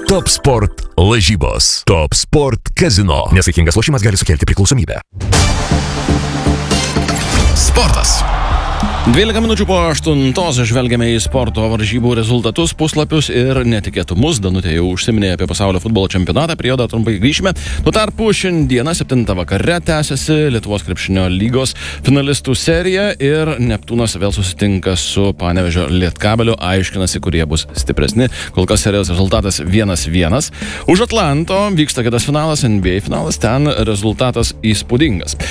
Top Sport lažybos. Top Sport Casino. Nesaikingas lošimas gali sukelti priklausomybę. Sportas. 12 minučių po 8 žvelgiame į sporto varžybų rezultatus, puslapius ir netikėtumus. Danutė jau užsiminė apie pasaulio futbolo čempionatą, prie jo dar trumpai grįšime. Tuo tarpu šiandieną 7 vakare tęsiasi Lietuvos krepšinio lygos finalistų serija ir Neptūnas vėl susitinka su Panevėžio Lietkabeliu, aiškinasi, kurie bus stipresni. Kol kas serijos rezultatas 1-1. Už Atlanto vyksta kitas finalas, NBA finalas, ten rezultatas įspūdingas.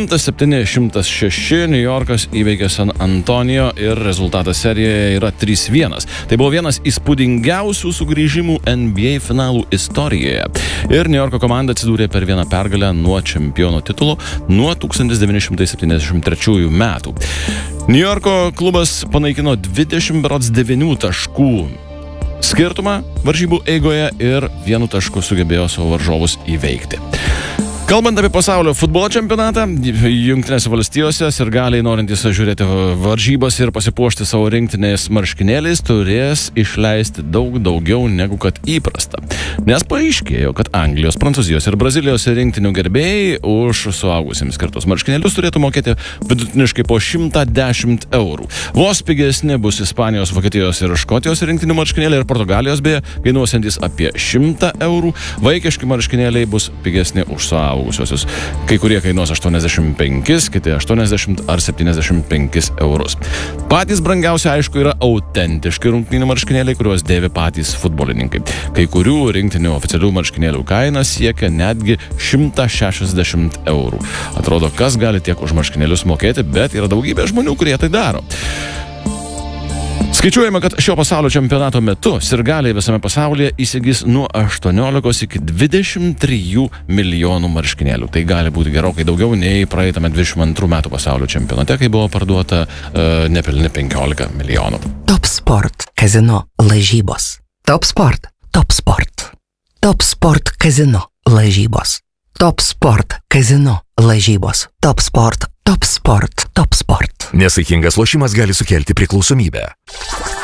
107-106 New Yorkas įveikė San Antonijo ir rezultatas serijoje yra 3-1. Tai buvo vienas įspūdingiausių sugrįžimų NBA finalų istorijoje. Ir New Yorko komanda atsidūrė per vieną pergalę nuo čempiono titulo nuo 1973 metų. New Yorko klubas panaikino 29 taškų skirtumą varžybų eigoje ir 1 tašku sugebėjo savo varžovus įveikti. Kalbant apie pasaulio futbolo čempionatą, Jungtinėse valstijose sirgaliai norintys žiūrėti varžybas ir pasipuošti savo rinktinės marškinėliais turės išleisti daug daugiau negu kad įprasta. Nes paaiškėjo, kad Anglijos, Prancūzijos ir Brazilijos rinktinių gerbėjai už suaugusiems skirtus marškinėlius turėtų mokėti vidutiniškai po 110 eurų. Vos pigesni bus Ispanijos, Vokietijos ir Škotijos rinktinių marškinėliai ir Portugalijos beje kainuosiantys apie 100 eurų. Vaikiški marškinėliai bus pigesni už suaugusiosius. Kai kurie kainuos 85, kiti 80 ar 75 eurus. Patys brangiausi, aišku, yra autentiški rungtynių marškinėliai, kuriuos dėvi patys futbolininkai. Kai kurių rinktinių oficialių marškinėlių kaina siekia netgi 160 eurų. Atrodo, kas gali tiek už marškinėlius mokėti, bet yra daugybė žmonių, kurie tai daro. Skaičiuojama, kad šio pasaulio čempionato metu sirgaliai visame pasaulyje įsigys nuo 18 iki 23 milijonų marškinėlių. Tai gali būti gerokai daugiau nei praeitame 22 metų pasaulio čempionate, kai buvo parduota nepilni 15 milijonų. Top Sport Casino lažybos. Top Sport. Top Sport. Top Sport Casino lažybos. Top Sport Casino lažybos. Top Sport. Top Sport. Top Sport. Nesaikingas lošimas gali sukelti priklausomybę.